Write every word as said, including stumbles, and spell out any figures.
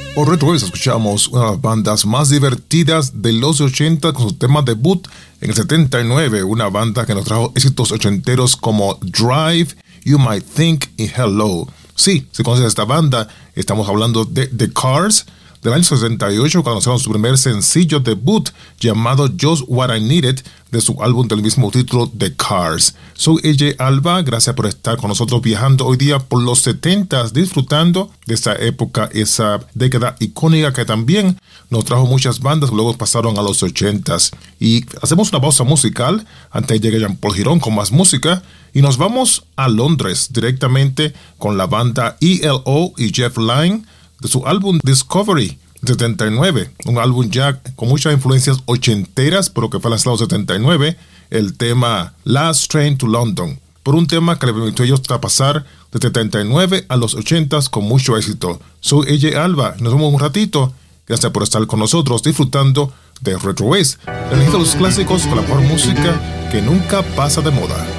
Por Retro Waves escuchamos una de las bandas más divertidas de los ochenta con su tema debut en el setenta y nueve, una banda que nos trajo éxitos ochenteros como Drive, You Might Think y Hello. Sí, si conoces esta banda, estamos hablando de The Cars, del año sesenta y ocho, cuando lanzaron su primer sencillo debut llamado Just What I Needed, de su álbum del mismo título, The Cars. Soy A J Alba, gracias por estar con nosotros viajando hoy día por los setentas, disfrutando de esa época, esa década icónica que también nos trajo muchas bandas que luego pasaron a los ochentas. Y hacemos una pausa musical antes de llegar Jean-Paul Girón con más música y nos vamos a Londres directamente con la banda E L O y Jeff Lynne de su álbum Discovery setenta y nueve, un álbum ya con muchas influencias ochenteras, pero que fue lanzado en setenta y nueve, el tema Last Train to London, por un tema que le permitió a ellos pasar de setenta y nueve a los ochentas con mucho éxito. Soy A J Alba, nos vemos un ratito, gracias por estar con nosotros disfrutando de Retro Waves, el de los clásicos con la mejor música que nunca pasa de moda.